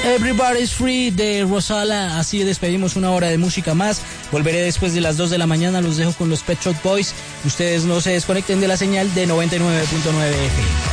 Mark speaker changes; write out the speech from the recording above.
Speaker 1: Everybody's Free de Rosala. Así despedimos una hora de música más. Volveré después de las 2 de la mañana. Los dejo con los Pet Shop Boys. Ustedes no se desconecten de la señal de 99.9 FM.